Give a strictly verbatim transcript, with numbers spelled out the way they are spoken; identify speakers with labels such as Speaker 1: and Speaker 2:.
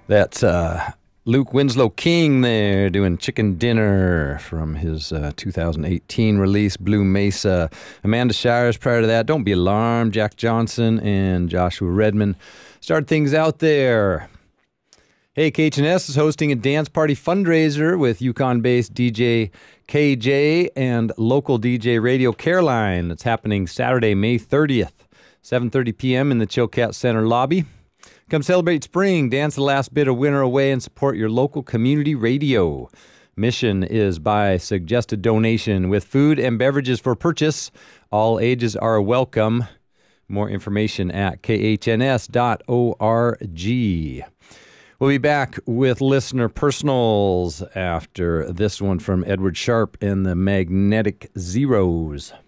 Speaker 1: That's uh, Luke Winslow King there doing Chicken Dinner from his uh, two thousand eighteen release, Blue Mesa. Amanda Shires prior to that, Don't Be Alarmed. Jack Johnson and Joshua Redman started things out there. Hey, K H N S is hosting a dance party fundraiser with Yukon-based D J K J and local D J Radio Caroline. It's happening Saturday, May thirtieth, seven thirty p.m. in the Chilkat Center lobby. Come celebrate spring, dance the last bit of winter away, and support your local community radio. Mission is by suggested donation with food and beverages for purchase. All ages are welcome. More information at k h n s dot org. We'll be back with listener personals after this one from Edward Sharpe and the Magnetic Zeros.